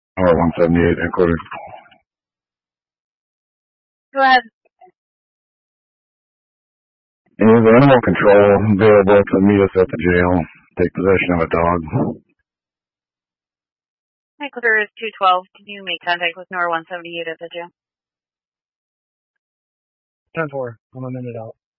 Or 178 headquarters. Go ahead. Is animal control available to meet us at the jail? Take possession of a dog. Headquarters 212. Can you make contact with NOR 178 at the jail? 10-4. I'm a minute out.